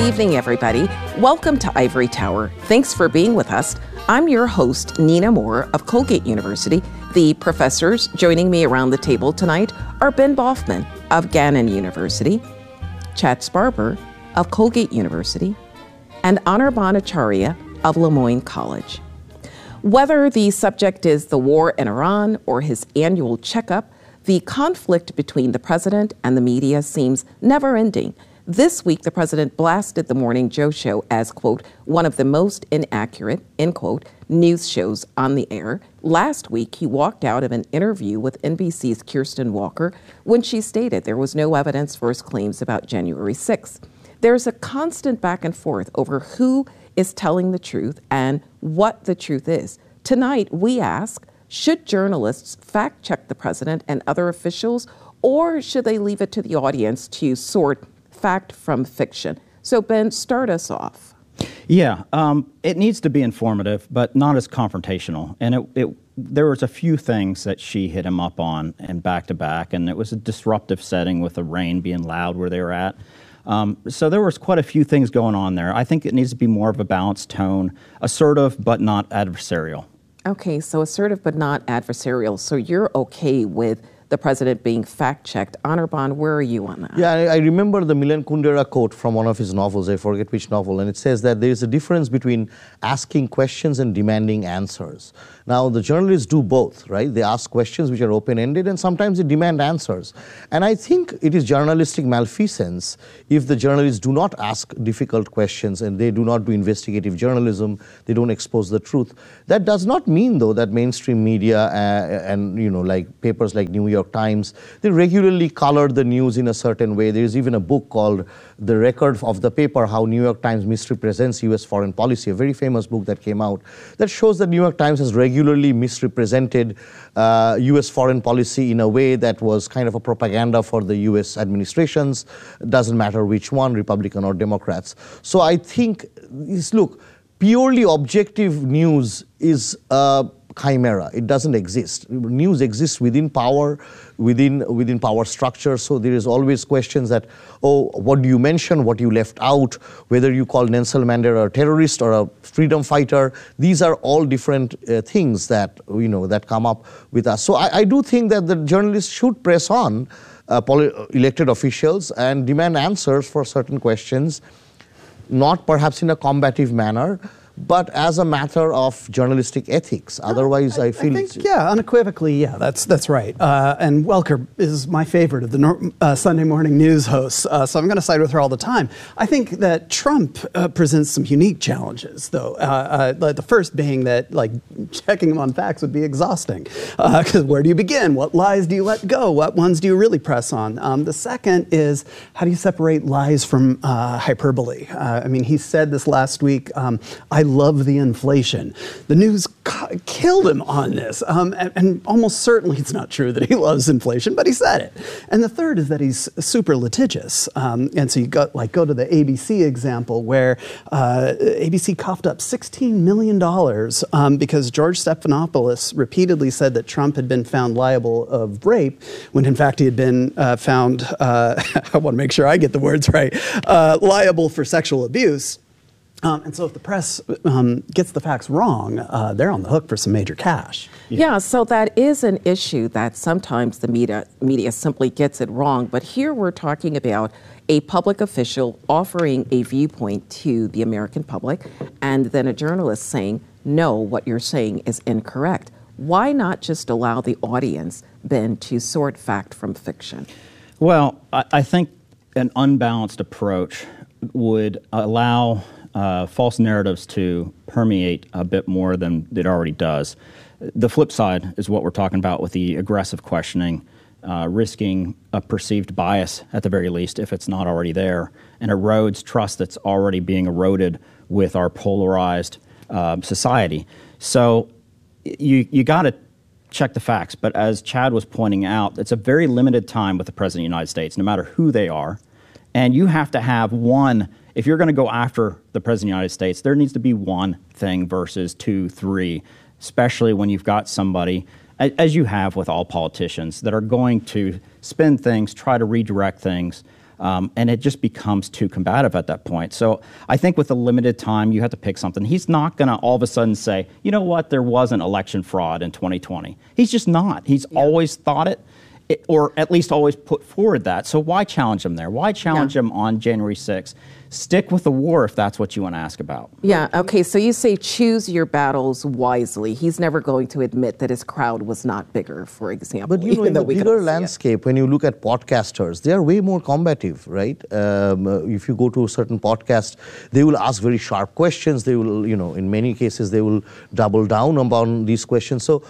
evening, everybody. Welcome to Ivory Tower. Thanks for being with us. I'm your host, Nina Moore of Colgate University. The professors joining me around the table tonight are Ben Baughman of Gannon University, Chad Sparber of Colgate University, and Anirban Acharya of Le Moyne College. Whether the subject is the war in Iran or his annual checkup, the conflict between the president and the media seems never-ending. This week, the president blasted the Morning Joe show as, quote, one of the most inaccurate, end quote, news shows on the air. Last week, he walked out of an interview with NBC's Kirsten Walker when she stated there was no evidence for his claims about January 6th. There's a constant back and forth over who is telling the truth and what the truth is. Tonight, we ask, should journalists fact-check the president and other officials, or should they leave it to the audience to sort fact from fiction? So, Ben, start us off. Yeah, it needs to be informative, but not as confrontational. And there was a few things that she hit him up on and back to back, and it was a disruptive setting with the rain being loud where they were at. So there was quite a few things going on there. I think it needs to be more of a balanced tone, assertive but not adversarial. Okay, so assertive but not adversarial. So you're okay with the president being fact-checked. Anirban, where are you on that? Yeah, I remember the Milan Kundera quote from one of his novels, I forget which novel, and it says that there is a difference between asking questions and demanding answers. Now, the journalists do both, right? They ask questions which are open-ended, and sometimes they demand answers. And I think it is journalistic malfeasance if the journalists do not ask difficult questions and they do not do investigative journalism, they don't expose the truth. That does not mean, though, that mainstream media and, you know, like papers like New York Times, they regularly color the news in a certain way. There is even a book called The Record of the Paper, How New York Times Misrepresents U.S. Foreign Policy, a very famous book that came out, that shows that New York Times has regularly misrepresented U.S. foreign policy in a way that was kind of a propaganda for the U.S. administrations. It doesn't matter which one, Republican or Democrats. So I think, look, purely objective news is chimera. It doesn't exist. News exists within power, within power structure. So there is always questions that, oh, what do you mention, what you left out, whether you call Nelson Mandela a terrorist or a freedom fighter. These are all different things that, you know, that come up with us. So I do think that the journalists should press on elected officials and demand answers for certain questions, not perhaps in a combative manner, but as a matter of journalistic ethics. Otherwise, I feel... I think, yeah, unequivocally, yeah, that's right. And Welker is my favorite of the Sunday morning news hosts, so I'm going to side with her all the time. I think that Trump presents some unique challenges, though. The first being that, like, checking him on facts would be exhausting. Because where do you begin? What lies do you let go? What ones do you really press on? The second is, how do you separate lies from hyperbole? I mean, he said this last week, I love the inflation. The news killed him on this, and almost certainly it's not true that he loves inflation, but he said it. And the third is that he's super litigious, and so you go to the ABC example where ABC coughed up $16 million because George Stephanopoulos repeatedly said that Trump had been found liable of rape, when in fact he had been found, I want to make sure I get the words right, liable for sexual abuse. And so if the press gets the facts wrong, they're on the hook for some major cash. Yeah, so that is an issue that sometimes the media simply gets it wrong. But here we're talking about a public official offering a viewpoint to the American public, and then a journalist saying, no, what you're saying is incorrect. Why not just allow the audience then to sort fact from fiction? Well, I think an unbalanced approach would allow false narratives to permeate a bit more than it already does. The flip side is what we're talking about with the aggressive questioning, risking a perceived bias at the very least if it's not already there, and erodes trust that's already being eroded with our polarized society. So you got to check the facts, but as Chad was pointing out, it's a very limited time with the President of the United States, no matter who they are, and you have to have one. If you're going to go after the President of the United States, there needs to be one thing versus two, three, especially when you've got somebody, as you have with all politicians, that are going to spin things, try to redirect things, And it just becomes too combative at that point. So I think with a limited time, you have to pick something. He's not going to all of a sudden say, you know what, there wasn't election fraud in 2020. He's just not. He's always thought it, or at least always put forward that. So why challenge him there? Why challenge him on January 6th? Stick with the war if that's what you want to ask about. Yeah, okay, so you say choose your battles wisely. He's never going to admit that his crowd was not bigger, for example. But in the bigger landscape, when you look at podcasters, they are way more combative, right? If you go to a certain podcast, they will ask very sharp questions. They will, in many cases, they will double down upon these questions. So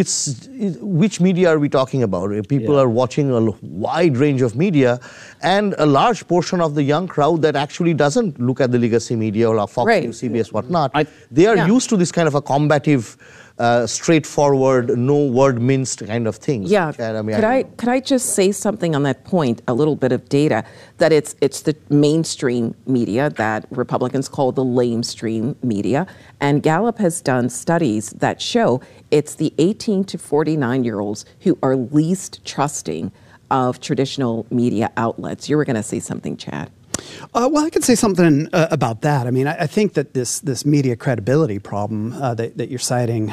which media are we talking about? People are watching a wide range of media, and a large portion of the young crowd that actually doesn't look at the legacy media or Fox News, CBS, whatnot. They are used to this kind of a combative, straightforward, no word minced kind of thing. Yeah. Could I just say something on that point? A little bit of data that it's the mainstream media that Republicans call the lamestream media, and Gallup has done studies that show it's the 18 to 49-year-olds who are least trusting of traditional media outlets. You were going to say something, Chad. Well, I could say something about that. I mean, I think that this media credibility problem that you're citing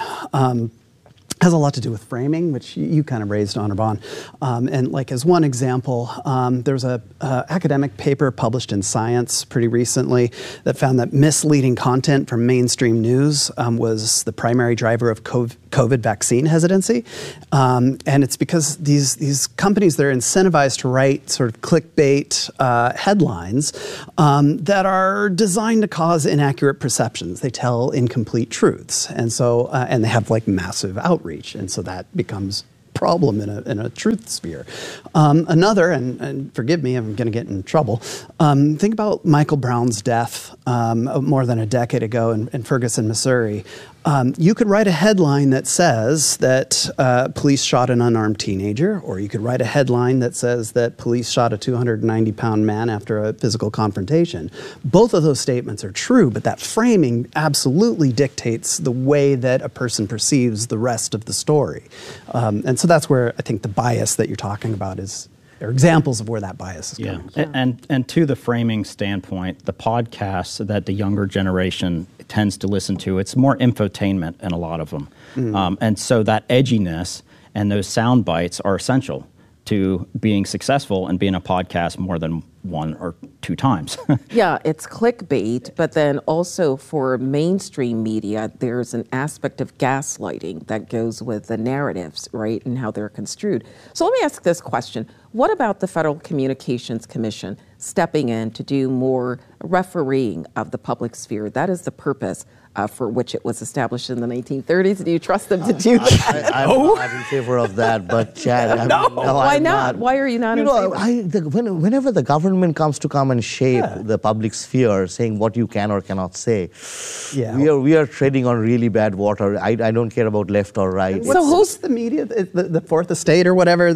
has a lot to do with framing, which you kind of raised, Anirban. And like as one example, there's a academic paper published in Science pretty recently that found that misleading content from mainstream news was the primary driver of COVID vaccine hesitancy. And it's because these companies, they're incentivized to write sort of clickbait headlines that are designed to cause inaccurate perceptions. They tell incomplete truths. And so, and they have like massive outreach. And so that becomes problem in a truth sphere. Another, and forgive me, I'm going to get in trouble. Think about Michael Brown's death more than a decade ago in Ferguson, Missouri. You could write a headline that says that police shot an unarmed teenager, or you could write a headline that says that police shot a 290-pound man after a physical confrontation. Both of those statements are true, but that framing absolutely dictates the way that a person perceives the rest of the story. And so that's where I think the bias that you're talking about is, or examples of where that bias is coming from. And to the framing standpoint, the podcasts that the younger generation tends to listen to, it's more infotainment in a lot of them. And so that edginess and those sound bites are essential to being successful and being a podcast more than one or two times. Yeah, it's clickbait, but then also for mainstream media, there's an aspect of gaslighting that goes with the narratives, right, and how they're construed. So let me ask this question. What about the Federal Communications Commission stepping in to do more refereeing of the public sphere? That is the purpose for which it was established in the 1930s. Do you trust them to do that? I'm not in favor of that, but Chad, why not? Why are you not in favor? Whenever the government comes to come and shape the public sphere, saying what you can or cannot say, we are treading on really bad water. I don't care about left or right. So who's the media? The Fourth Estate or whatever?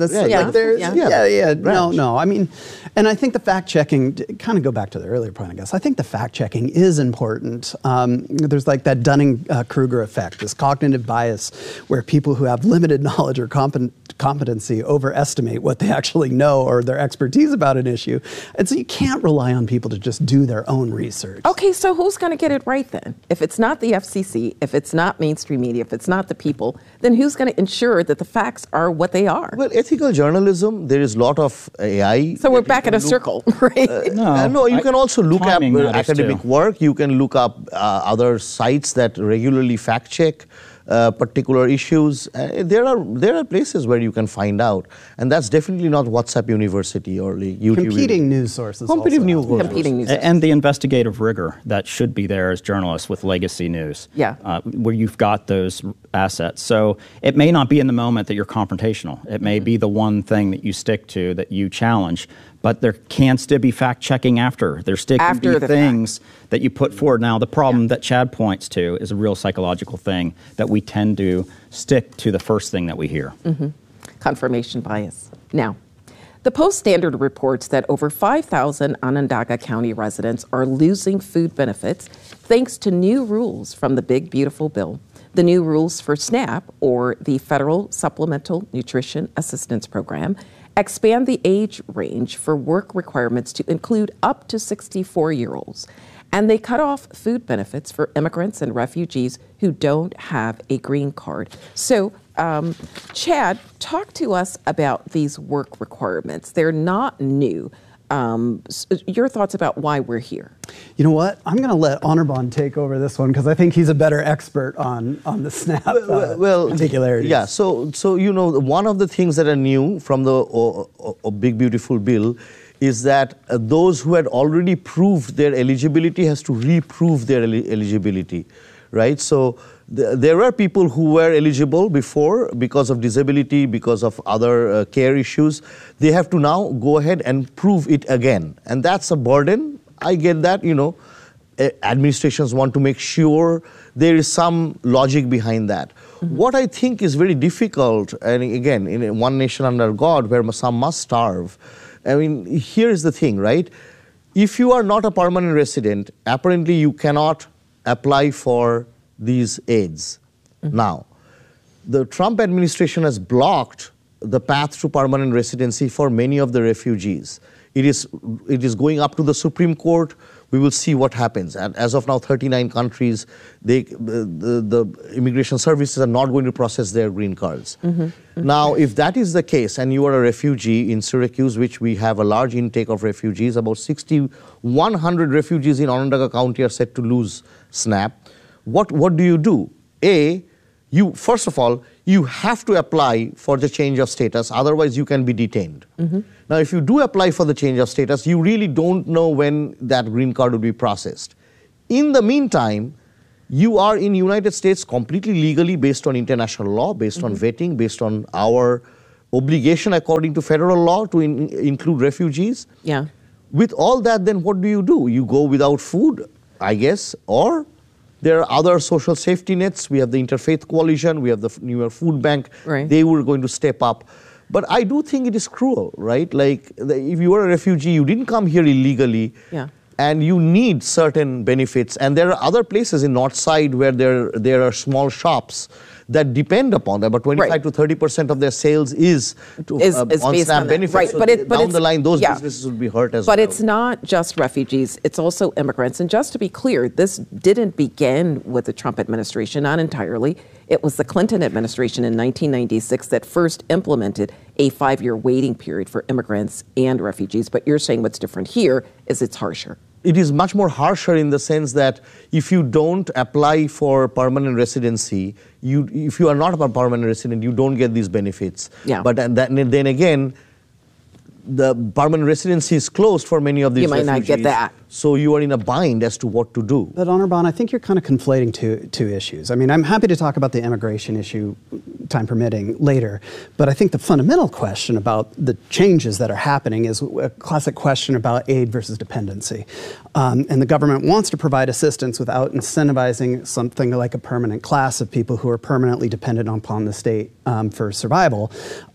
No. I mean, and I think the fact checking, kind of go back to the earlier point, I guess. I think the fact checking is important. There's like that Dunning-Kruger effect, this cognitive bias where people who have limited knowledge or competency overestimate what they actually know or their expertise about an issue. And so you can't rely on people to just do their own research. Okay, so who's going to get it right then? If it's not the FCC, if it's not mainstream media, if it's not the people, then who's going to ensure that the facts are what they are? Well, ethical journalism, there is a lot of AI. So we're back in a circle, right? No, you can also look up academic work. You can look up other sites that regularly fact check particular issues. There are places where you can find out, and that's definitely not WhatsApp University or YouTube. Competing news sources. Competing news sources. And the investigative rigor that should be there as journalists with legacy news. Where you've got those assets. So it may not be in the moment that you're confrontational. It may be the one thing that you stick to, that you challenge. But there can still be fact-checking after. There still can be things that you put forward. Now, the problem that Chad points to is a real psychological thing that we tend to stick to the first thing that we hear. Confirmation bias. Now, the Post-Standard reports that over 5,000 Onondaga County residents are losing food benefits thanks to new rules from the Big Beautiful Bill. The new rules for SNAP, or the Federal Supplemental Nutrition Assistance Program, expand the age range for work requirements to include up to 64-year-olds. And they cut off food benefits for immigrants and refugees who don't have a green card. So, Chad, talk to us about these work requirements. They're not new. Your thoughts about why we're here. You know what? I'm going to let Anirban take over this one because I think he's a better expert on the SNAP particularities. Yeah, so one of the things that are new from the Big Beautiful Bill is that those who had already proved their eligibility has to reprove their eligibility, right? So there are people who were eligible before because of disability, because of other care issues. They have to now go ahead and prove it again. And that's a burden. I get that, administrations want to make sure there is some logic behind that. Mm-hmm. What I think is very difficult, and again, in one nation under God, where some must starve, I mean, here is the thing, right? If you are not a permanent resident, apparently you cannot apply for these aids. Mm-hmm. Now, the Trump administration has blocked the path to permanent residency for many of the refugees. It is going up to the Supreme Court. We will see what happens. And as of now, 39 countries, the immigration services are not going to process their green cards. Mm-hmm. Mm-hmm. Now, if that is the case, and you are a refugee in Syracuse, which we have a large intake of refugees, about 6,100 refugees in Onondaga County are set to lose SNAP. What do you do? First of all, you have to apply for the change of status, otherwise you can be detained. Mm-hmm. Now, if you do apply for the change of status, you really don't know when that green card will be processed. In the meantime, you are in United States completely legally based on international law, based on vetting, based on our obligation according to federal law to include refugees. Yeah. With all that, then what do? You go without food, I guess, or there are other social safety nets. We have the Interfaith Coalition. We have the New York Food Bank. Right. They were going to step up. But I do think it is cruel, right? Like, if you are a refugee, you didn't come here illegally. Yeah. And you need certain benefits. And there are other places in North Side where there are small shops that depend upon that. But 25 to 30% of their sales is on SNAP benefits. Right. So down the line, those businesses will be hurt as well. But it's not just refugees. It's also immigrants. And just to be clear, this didn't begin with the Trump administration, not entirely. It was the Clinton administration in 1996 that first implemented a 5-year waiting period for immigrants and refugees. But you're saying what's different here is it's harsher. It is much more harsher in the sense that if you don't apply for permanent residency, if you are not a permanent resident, you don't get these benefits. Yeah. But then again, the permanent residency is closed for many of these refugees. You might not get that. So you are in a bind as to what to do. But Anirban, I think you're kind of conflating two issues. I mean, I'm happy to talk about the immigration issue, time permitting, later. But I think the fundamental question about the changes that are happening is a classic question about aid versus dependency. And the government wants to provide assistance without incentivizing something like a permanent class of people who are permanently dependent upon the state for survival.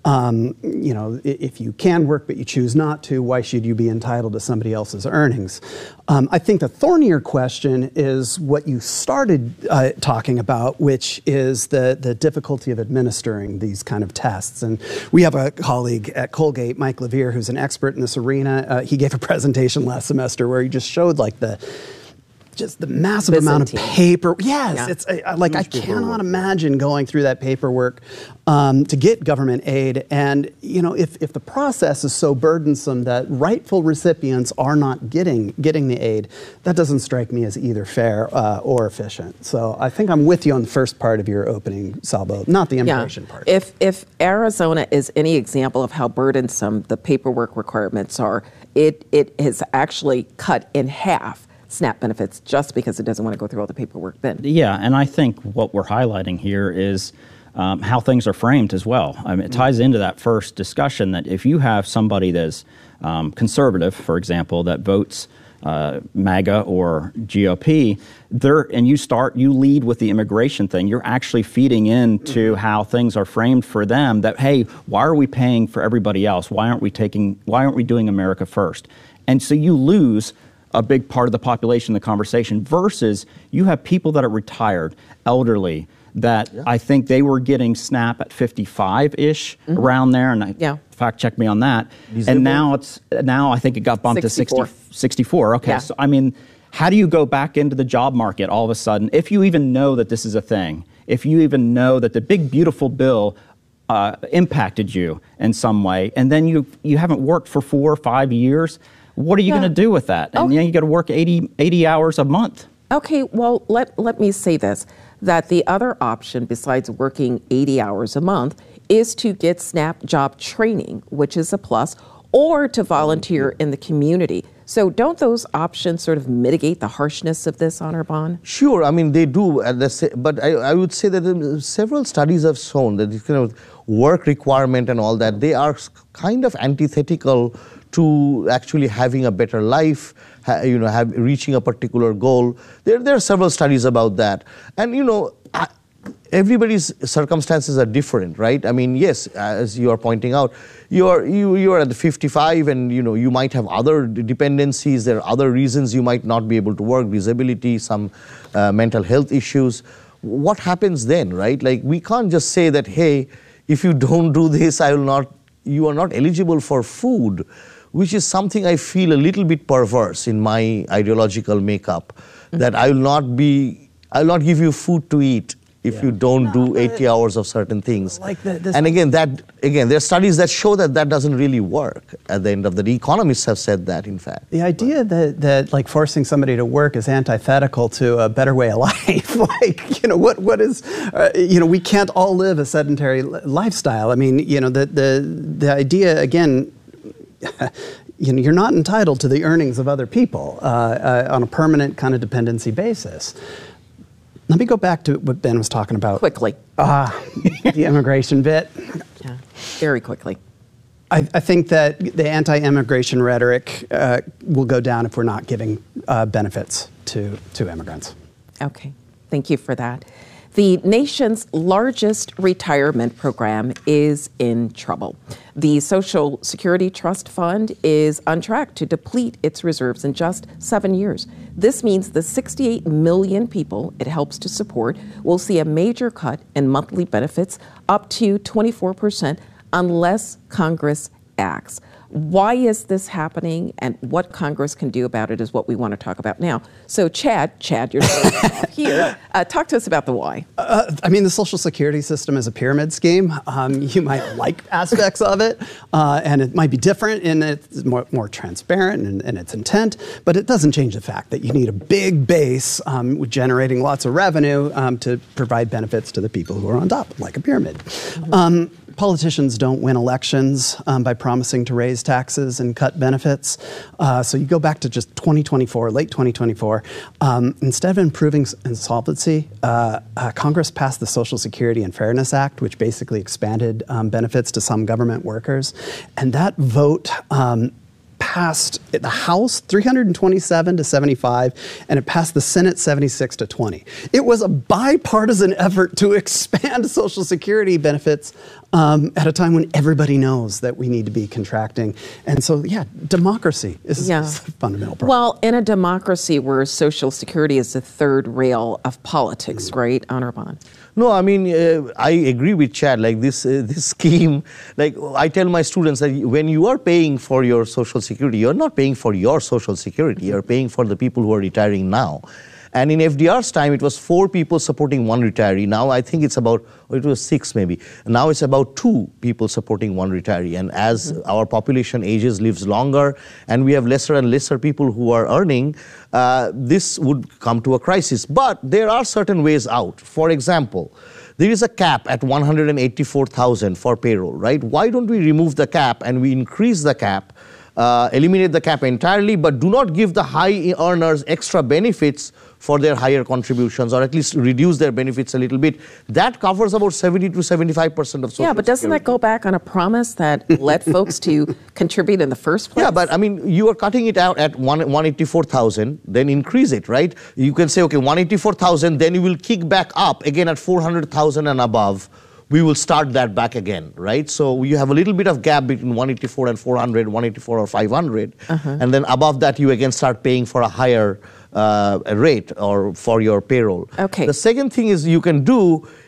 If you can work but you choose not to, why should you be entitled to somebody else's earnings? I think the thornier question is what you started talking about, which is the difficulty of administering these kind of tests. And we have a colleague at Colgate, Mike Levere, who's an expert in this arena. He gave a presentation last semester where he just showed the massive amount of paper. Yes, yeah. It's I cannot imagine going through that paperwork to get government aid. And if the process is so burdensome that rightful recipients are not getting the aid, that doesn't strike me as either fair or efficient. So I think I'm with you on the first part of your opening, Salbo, not the immigration part. If Arizona is any example of how burdensome the paperwork requirements are, it has actually cut in half SNAP benefits just because it doesn't want to go through all the paperwork then. Yeah, and I think what we're highlighting here is how things are framed as well. I mean, it ties into that first discussion that if you have somebody that's conservative, for example, that votes MAGA or GOP, and you lead with the immigration thing, you're actually feeding into how things are framed for them that, hey, why are we paying for everybody else? Why aren't we doing America first? And so you lose a big part of the population in the conversation versus you have people that are retired, elderly, that I think they were getting SNAP at 55-ish, around there, and fact check me on that. And now I think it got bumped 64. to 64. Okay, so I mean, how do you go back into the job market all of a sudden if you even know that this is a thing? If you even know that the big beautiful bill impacted you in some way, and then you haven't worked for 4 or 5 years, what are you going to do with that? And then you got to work 80 hours a month. Okay, well, let me say this, that the other option besides working 80 hours a month is to get SNAP job training, which is a plus, or to volunteer in the community. So don't those options sort of mitigate the harshness of this, Anirban? Sure, I mean, they do, but I would say that several studies have shown that this kind of work requirement and all that, they are kind of antithetical to actually having a better life, reaching a particular goal. There are several studies about that. And, everybody's circumstances are different, right? I mean, yes, as you are pointing out, you are at 55 and, you might have other dependencies. There are other reasons you might not be able to work, disability, some mental health issues. What happens then, right? Like, we can't just say that, hey, if you don't do this, you are not eligible for food, which is something I feel a little bit perverse in my ideological makeup, that I will not give you food to eat if you don't do 80 hours of certain things. And again, there are studies that show that doesn't really work. At the end of the day, economists have said that, in fact. The idea that like forcing somebody to work is antithetical to a better way of life. What is, we can't all live a sedentary lifestyle. I mean, the idea, again, you're not entitled to the earnings of other people on a permanent kind of dependency basis. Let me go back to what Ben was talking about. Quickly. The immigration bit. Yeah, very quickly. I think that the anti-immigration rhetoric will go down if we're not giving benefits to immigrants. Okay, thank you for that. The nation's largest retirement program is in trouble. The Social Security Trust Fund is on track to deplete its reserves in just 7 years. This means the 68 million people it helps to support will see a major cut in monthly benefits, up to 24%, unless Congress acts. Why is this happening, and what Congress can do about it is what we want to talk about now. So Chad, you're here. Talk to us about the why. The Social Security system is a pyramid scheme. You might like aspects of it, and it might be different in it's more transparent in its intent, but it doesn't change the fact that you need a big base with generating lots of revenue to provide benefits to the people who are on top, like a pyramid. Mm-hmm. Politicians don't win elections by promising to raise taxes and cut benefits. So you go back to just 2024, late 2024. Instead of improving insolvency, Congress passed the Social Security and Fairness Act, which basically expanded benefits to some government workers. And that vote passed the House 327 to 75, and it passed the Senate 76 to 20. It was a bipartisan effort to expand Social Security benefits at a time when everybody knows that we need to be contracting. And so, democracy is a fundamental problem. Well, in a democracy where Social Security is the third rail of politics, right, Anirban? No, I mean, I agree with Chad. Like this scheme, like I tell my students that when you are paying for your Social Security, you're not paying for your Social Security. You're paying for the people who are retiring now. And in FDR's time, it was 4 people supporting 1 retiree. Now I think it's about, it was 6 maybe. Now it's about 2 people supporting 1 retiree. And as our population ages, lives longer, and we have lesser and lesser people who are earning, this would come to a crisis. But there are certain ways out. For example, there is a cap at 184,000 for payroll, right? Why don't we remove the cap and we increase the cap, eliminate the cap entirely, but do not give the high earners extra benefits for their higher contributions, or at least reduce their benefits a little bit. That covers about 70 to 75% of Social Security. Yeah, but doesn't that go back on a promise that led folks to contribute in the first place? Yeah, but I mean, you are cutting it out at 184,000, then increase it, right? You can say, okay, 184,000, then you will kick back up again at 400,000 and above. We will start that back again, right? So you have a little bit of gap between 184 and 400, 184 or 500, and then above that you again start paying for a higher rate or for your payroll. Okay. The second thing is you can do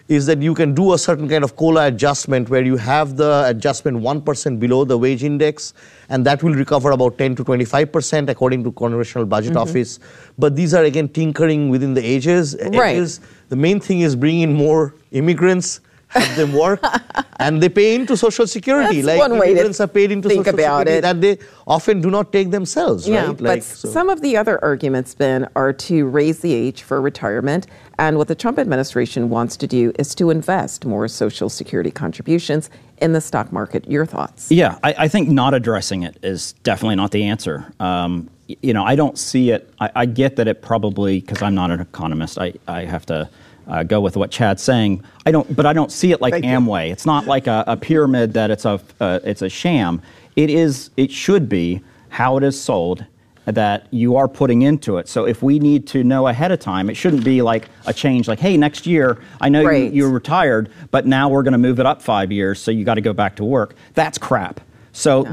is that you can do a certain kind of COLA adjustment where you have the adjustment 1% below the wage index, and that will recover about 10 to 25% according to Congressional Budget Office. But these are again tinkering within the edges. The main thing is bring in more immigrants, have them work, and they pay into Social Security. That's one way immigrants are paid into think Social about Security it. that they often do not take themselves, Yeah, right? but some of the other arguments, Ben, are to raise the age for retirement. And what the Trump administration wants to do is to invest more Social Security contributions in the stock market. Your thoughts? Yeah, I think not addressing it is definitely not the answer. I don't see it. I get that it probably, because I'm not an economist, I have to go with what Chad's saying. But I don't see it like Amway. It's not like a pyramid that it's a sham. It should be how it is sold that you are putting into it. So if we need to know ahead of time, it shouldn't be like a change like, hey, next year, I know you're retired, but now we're going to move it up 5 years, so you got to go back to work. That's crap. So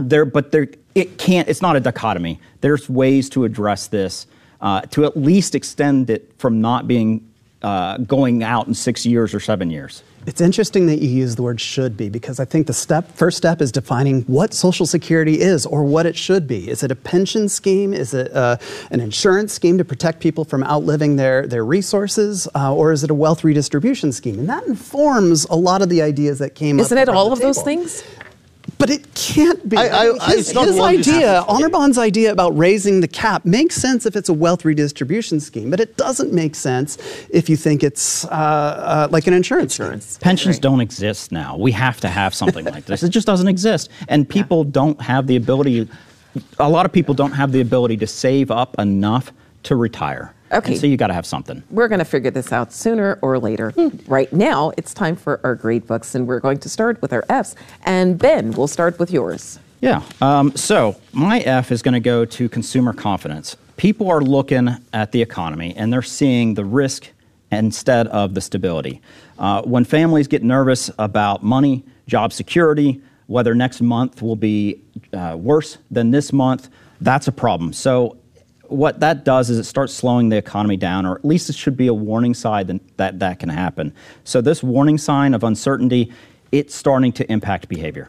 it's not a dichotomy. There's ways to address this, to at least extend it from not being going out in 6 years or 7 years. It's interesting that you use the word should be, because I think the first step is defining what Social Security is or what it should be. Is it a pension scheme? Is it an insurance scheme to protect people from outliving their resources? Or is it a wealth redistribution scheme? And that informs a lot of the ideas that came up. Isn't it all of those things? But it can't be. His idea, Honorbahn's idea about raising the cap makes sense if it's a wealth redistribution scheme, but it doesn't make sense if you think it's like an insurance scheme. Pensions don't exist now. We have to have something like this. It just doesn't exist. And people don't have the ability, a lot of people don't have the ability to save up enough to retire. Okay. And so you got to have something. We're going to figure this out sooner or later. Right now, it's time for our grade books, and we're going to start with our Fs. And Ben, we'll start with yours. Yeah. So my F is going to go to consumer confidence. People are looking at the economy, and they're seeing the risk instead of the stability. When families get nervous about money, job security, whether next month will be worse than this month, that's a problem. So what that does is it starts slowing the economy down, or at least it should be a warning sign that can happen. So this warning sign of uncertainty, it's starting to impact behavior.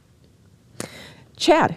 Chad.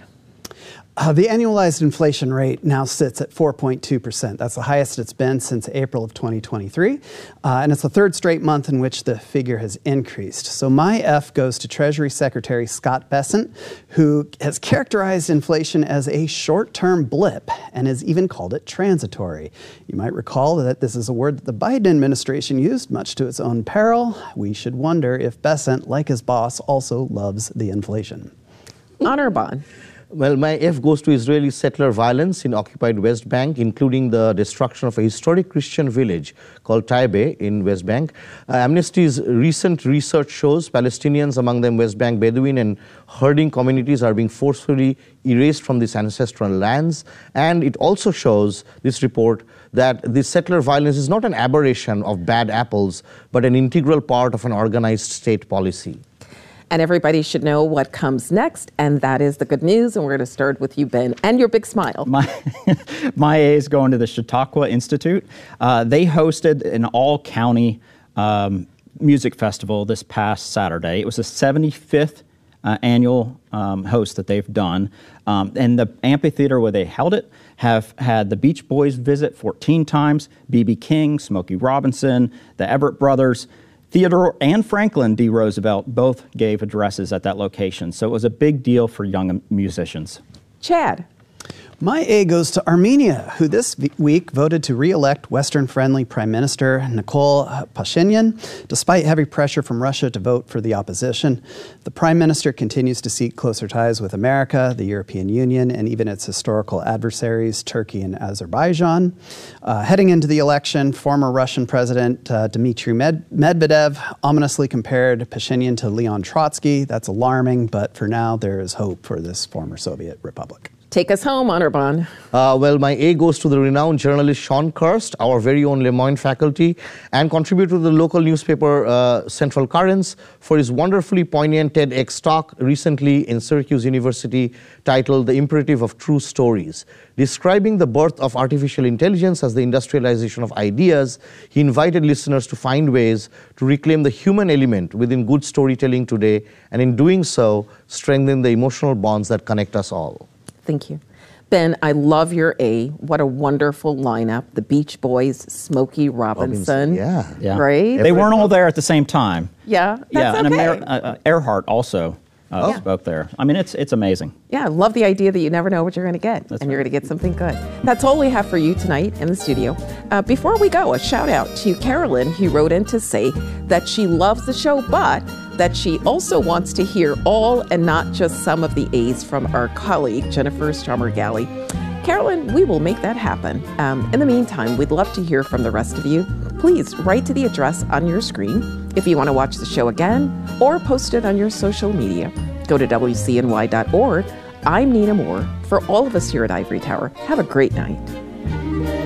The annualized inflation rate now sits at 4.2%. That's the highest it's been since April of 2023. And it's the third straight month in which the figure has increased. So my F goes to Treasury Secretary Scott Bessent, who has characterized inflation as a short-term blip and has even called it transitory. You might recall that this is a word that the Biden administration used, much to its own peril. We should wonder if Bessent, like his boss, also loves the inflation. Honorban. Well, my F goes to Israeli settler violence in occupied West Bank, including the destruction of a historic Christian village called Taibe in West Bank. Amnesty's recent research shows Palestinians, among them West Bank Bedouin and herding communities, are being forcefully erased from these ancestral lands. And it also shows, this report, that this settler violence is not an aberration of bad apples, but an integral part of an organized state policy. And everybody should know what comes next, and that is the good news. And we're going to start with you, Ben, and your big smile. My A is going to the Chautauqua Institute. They hosted an all-county music festival this past Saturday. It was the 75th annual host that they've done. And the amphitheater where they held it have had the Beach Boys visit 14 times, B.B. King, Smokey Robinson, the Everett Brothers, Theodore and Franklin D. Roosevelt both gave addresses at that location. So it was a big deal for young musicians. Chad. My A goes to Armenia, who this week voted to re-elect Western-friendly Prime Minister Nikol Pashinyan, despite heavy pressure from Russia to vote for the opposition. The Prime Minister continues to seek closer ties with America, the European Union, and even its historical adversaries, Turkey and Azerbaijan. Heading into the election, former Russian President Dmitry Medvedev ominously compared Pashinyan to Leon Trotsky. That's alarming, but for now, there is hope for this former Soviet republic. Take us home, Anirban. Well, my A goes to the renowned journalist Sean Kirst, our very own Le Moyne faculty, and contributor to the local newspaper Central Currents, for his wonderfully poignant TEDx talk recently in Syracuse University titled The Imperative of True Stories. Describing the birth of artificial intelligence as the industrialization of ideas, he invited listeners to find ways to reclaim the human element within good storytelling today, and in doing so, strengthen the emotional bonds that connect us all. Thank you. Ben, I love your A. What a wonderful lineup. The Beach Boys, Smokey Robinson. Yeah. Right? They weren't all there at the same time. Yeah, that's and okay. Earhart also spoke there. I mean, it's amazing. Yeah, I love the idea that you never know what you're going to get, and you're going to get something good. That's all we have for you tonight in the studio. Before we go, a shout out to Carolyn, who wrote in to say that she loves the show, but that she also wants to hear all and not just some of the A's from our colleague, Jennifer Stromer-Galley. Carolyn, we will make that happen. In the meantime, we'd love to hear from the rest of you. Please write to the address on your screen if you want to watch the show again or post it on your social media. Go to WCNY.org. I'm Nina Moore. For all of us here at Ivory Tower, have a great night.